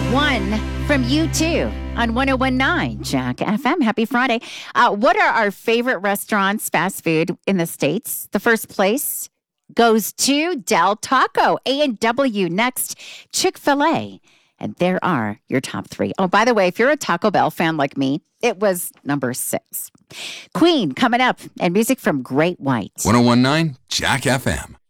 One from you too on 1019 Jack FM. Happy Friday. What are our favorite restaurants, fast food in the States? The first place goes to Del Taco. A&W next, Chick-fil-A. And there are your top three. Oh, by the way, if you're a Taco Bell fan like me, it was number 6. Queen coming up, and music from Great White. 1019 Jack FM.